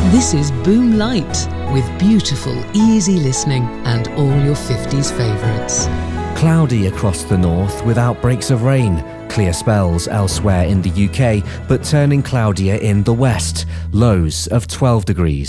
This is Boom Light, with beautiful, easy listening and all your 50s favourites. Cloudy across the north with outbreaks of rain. Clear spells elsewhere in the UK, but turning cloudier in the west. Lows of 12 degrees.